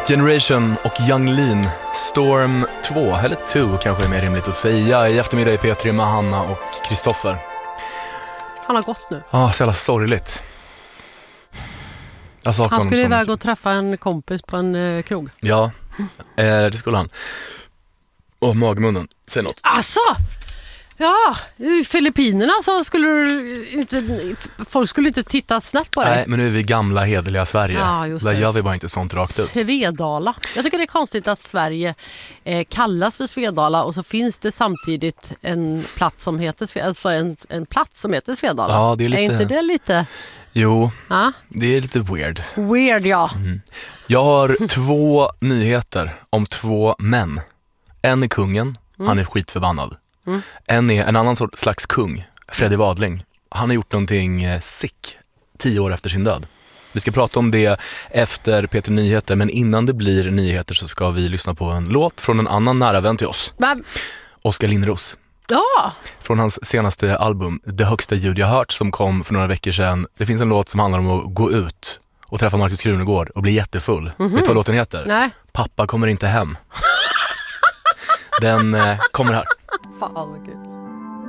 Generation och Yung Lean, Storm 2, eller 2 kanske är mer rimligt att säga. I eftermiddag i P3 med Hanna och Kristoffer. Han har gått nu. Ja, så jävla sorgligt. Han skulle iväg och träffa en kompis på en krog. Ja, det skulle han. Och magmunnen, säg något. Alltså! Ja, i Filippinerna så skulle folk skulle inte titta snett på dig. Nej, men nu är vi gamla hederliga Sverige. Ja, just det. Där gör vi bara inte sånt rakt ut. Svedala. Jag tycker det är konstigt att Sverige kallas för Svedala och så finns det samtidigt en plats som heter en plats som heter Svedala. Ja, det är inte det lite? Jo, det är lite weird. Weird, ja. Mm. Jag har 2 nyheter om 2 män. En är kungen, han är skitförbannad. En är en annan slags kung, Freddy Wadling. Han har gjort någonting sick 10 år efter sin död. Vi ska prata om det efter Peter Nyheter, men innan det blir nyheter så ska vi lyssna på en låt från en annan nära vän till oss. Oskar Lindros. Ja! Från hans senaste album, Det högsta ljud jag hört, som kom för några veckor sedan. Det finns en låt som handlar om att gå ut och träffa Markus Krunegård och bli jättefull. Vet du vad låten heter? Nej. Pappa kommer inte hem. Den kommer här. Fan vad kul.